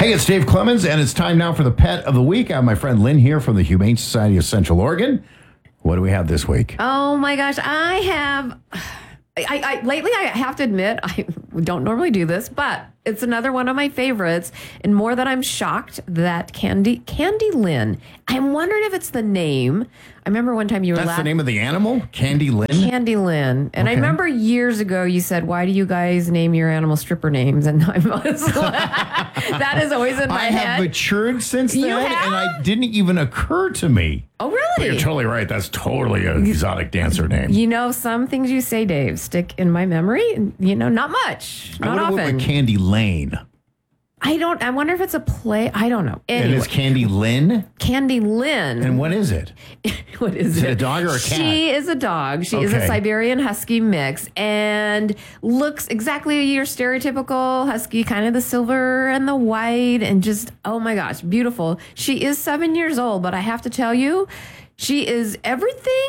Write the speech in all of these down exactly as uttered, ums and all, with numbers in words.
Hey, it's Dave Clemens, and it's time now for the Pet of the Week. I have my friend Lynn here from the Humane Society of Central Oregon. What do we have this week? Oh, my gosh. I have... I, I lately, I have to admit, I don't normally do this, but it's another one of my favorites. And more that I'm shocked that Candy Candy Lynn. I'm wondering if it's the name. I remember one time you were That's laughing. the name of the animal? Candy Lynn? Candy Lynn. And Okay. I remember years ago you said, why do you guys name your animal stripper names? And I was like, that is always in my I head. have matured since then, You have? and I didn't even occur to me. Oh, But really? you're totally right. That's totally an exotic dancer name. You know, some things you say, Dave, stick in my memory. and, You know, not much. I Not would have went often. with Candy Lane. I don't, I wonder if it's a play. I don't know. And Anyway, it's Candy Lynn? Candy Lynn. And what is it? What is, Is it? it a dog or a cat? She is a dog. She is a Okay. Siberian Husky mix and looks exactly your stereotypical Husky, kind of the silver and the white and just, oh my gosh, beautiful. She is seven years old, but I have to tell you, she is everything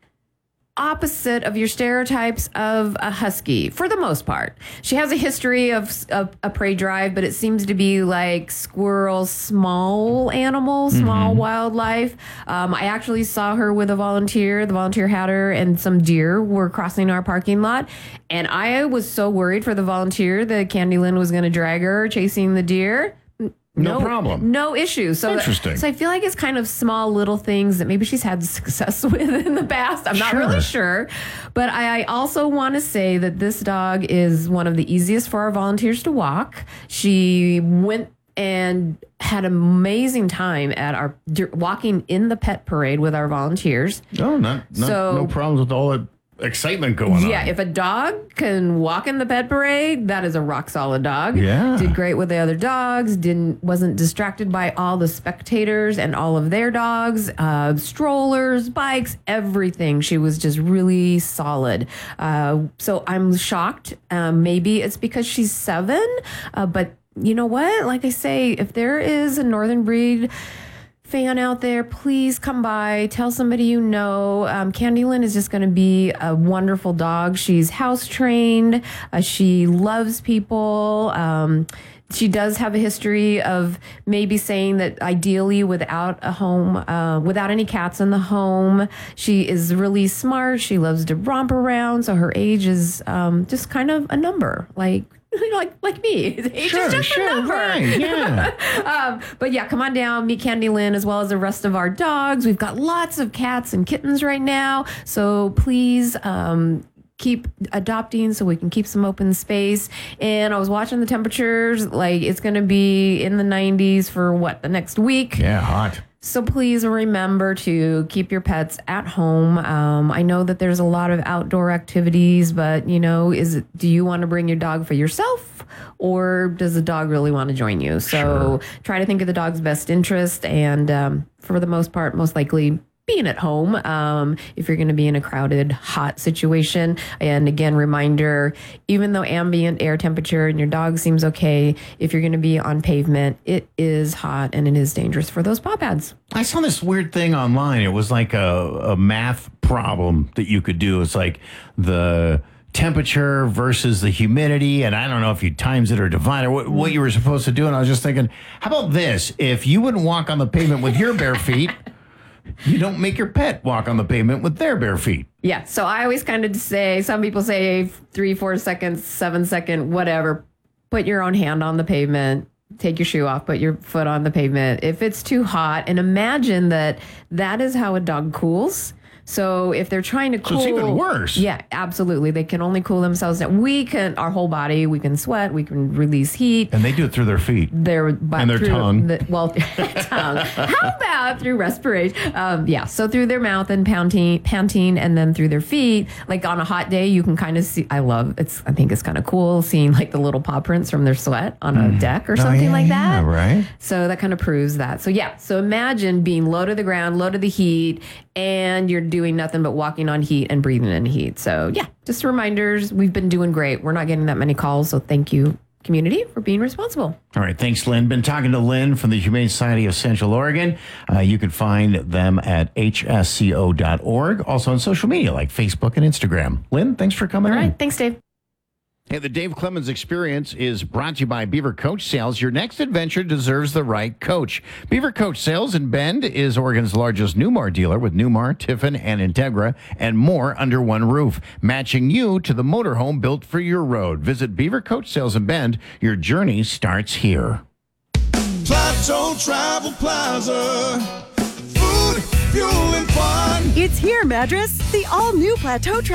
opposite of your stereotypes of a Husky for the most part. She has a history of, of a prey drive, but it seems to be like squirrels, small animals, small Mm-hmm. wildlife. Um, I actually saw her with a volunteer. The volunteer had her and some deer were crossing our parking lot. And I was so worried for the volunteer that Candy Lynn was going to drag her chasing the deer. No problem. No issue. So Interesting. So I feel like it's kind of small little things that maybe she's had success with in the past. I'm not Sure. really sure. But I, I also want to say that this dog is one of the easiest for our volunteers to walk. She went and had an amazing time at our walking in the pet parade with our volunteers. No, not, not So- no problems with all that excitement going on. Yeah, if a dog can walk in the pet parade, that is a rock solid dog. Yeah. Did great with the other dogs, didn't wasn't distracted by all the spectators and all of their dogs, uh, strollers, bikes, everything. She was just really solid. Uh, so I'm shocked. Um, maybe it's because she's seven, uh, but you know what? Like I say, if there is a northern breed fan out there, please come by, tell somebody you know. um, Candy Lynn is just going to be a wonderful dog. She's house trained. Uh, she loves people. Um, she does have a history of maybe saying that ideally without a home, uh, without any cats in the home. She is really smart. She loves to romp around. So her age is um, just kind of a number, like like like me. Age Sure, is just sure, a number. right, yeah. um, but yeah, come on down, meet Candy Lynn as well as the rest of our dogs. We've got lots of cats and kittens right now. So please um, keep adopting so we can keep some open space. And I was watching the temperatures. Like it's going to be in the nineties for what, the next week? Yeah, hot. So please remember to keep your pets at home. Um, I know that there's a lot of outdoor activities, but you know, is it, do you want to bring your dog for yourself, or does the dog really want to join you? So try to think of the dog's best interest, and um, for the most part, most likely being at home um, if you're going to be in a crowded, hot situation. And again, reminder, even though ambient air temperature and your dog seems okay, if you're going to be on pavement, it is hot and it is dangerous for those paw pads. I saw this weird thing online. It was like a, a math problem that you could do. It's like the temperature versus the humidity, and I don't know if you times it or divide or what, what you were supposed to do. And I was just thinking, how about this? If you wouldn't walk on the pavement with your bare feet, you don't make your pet walk on the pavement with their bare feet. Yeah. So I always kind of say, some people say three, four seconds, seven second, whatever. Put your own hand on the pavement. Take your shoe off, put your foot on the pavement. If it's too hot, and imagine that that is how a dog cools. So if they're trying to cool, So it's even worse. Yeah, absolutely. They can only cool themselves down. We can, our whole body, we can sweat, we can release heat. And they do it through their feet. Their by, And their through tongue. The, well, tongue. How about through respiration? Um, yeah, so through their mouth and panting, panting, and then through their feet. Like on a hot day, you can kind of see. I love it's. I think it's kind of cool seeing like the little paw prints from their sweat on a deck or something yeah, like yeah, that. right. So that kind of proves that. So yeah. So imagine being low to the ground, low to the heat, and you're doing nothing but walking on heat and breathing in heat. So yeah, just reminders. We've been doing great. We're not getting that many calls, so thank you, community, for being responsible. All right. Thanks, Lynn. Been talking to Lynn from the Humane Society of Central Oregon. Uh, you can find them at H S C O dot org. Also on social media like Facebook and Instagram. Lynn, thanks for coming All in. right. Thanks, Dave. Hey, the Dave Clemens Experience is brought to you by Beaver Coach Sales. Your next adventure deserves the right coach. Beaver Coach Sales in Bend is Oregon's largest Newmar dealer with Newmar, Tiffin, and Integra, and more under one roof, matching you to the motorhome built for your road. Visit Beaver Coach Sales in Bend. Your journey starts here. Plateau Travel Plaza. Food, fuel, and fun. It's here, Madras. The all-new Plateau Travel